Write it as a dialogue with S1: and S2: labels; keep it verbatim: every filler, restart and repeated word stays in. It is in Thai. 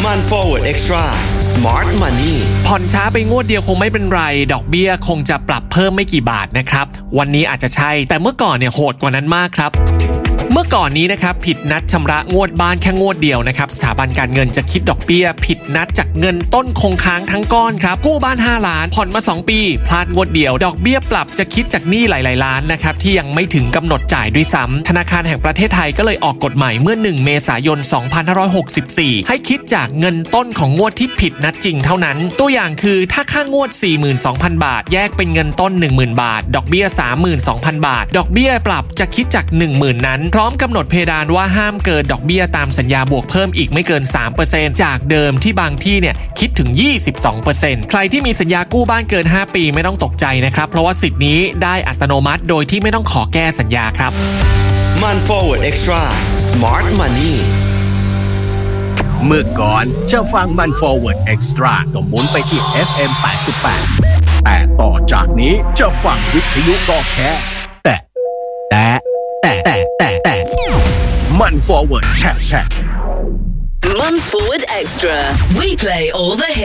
S1: มัน Forward Extra Smart Money
S2: ผ่อนช้าไปงวดเดียวคงไม่เป็นไรดอกเบี้ยคงจะปรับเพิ่มไม่กี่บาทนะครับวันนี้อาจจะใช่แต่เมื่อก่อนเนี่ยโหดกว่านั้นมากครับเมื่อก่อนนี้นะครับผิดนัดชำระงวดบ้านแค่งวดเดียวนะครับสถาบันการเงินจะคิดดอกเบี้ยผิดนัดจากเงินต้นคงค้างทั้งก้อนครับกู้บ้านห้าล้านผ่อนมาสองปีพลาดงวดเดียวดอกเบี้ยปรับจะคิดจากหนี้หลายๆล้านนะครับที่ยังไม่ถึงกำหนดจ่ายด้วยซ้ำธนาคารแห่งประเทศไทยก็เลยออกกฎใหม่เมื่อหนึ่งเมษายนสองพันห้าร้อยหกสิบสี่ให้คิดจากเงินต้นของงวดที่ผิดนัดจริงเท่านั้นตัวอย่างคือถ้าค่างวด สี่หมื่นสองพัน บาทแยกเป็นเงินต้น หนึ่งหมื่น บาทดอกเบี้ย สามหมื่นสองพัน บาทดอกเบี้ยปรับจะคิดจาก หนึ่งหมื่น นั้นพร้อมกำหนดเพดานว่าห้ามเกินดอกเบี้ยตามสัญญาบวกเพิ่มอีกไม่เกิน สามเปอร์เซ็นต์ จากเดิมที่บางที่เนี่ยคิดถึง ยี่สิบสองเปอร์เซ็นต์ ใครที่มีสัญญากู้บ้านเกินห้าปีไม่ต้องตกใจนะครับเพราะว่าสิทธิ์นี้ได้อัตโนมัติโดยที่ไม่ต้องขอแก้สัญญาครับ
S1: มัน Forward Extra Smart Money
S3: เมื่อก่อนจะฟังมัน Forward Extra ก็หมุนไปที่ เอฟ เอ็ม แปดสิบแปดแต่ต่อจากนี้จะฟังวิทยุก็แค่แต่แต่แต่แต่แต่แต่มัน Forward แค่แค่
S4: Man Forward Extra. We play all the hits.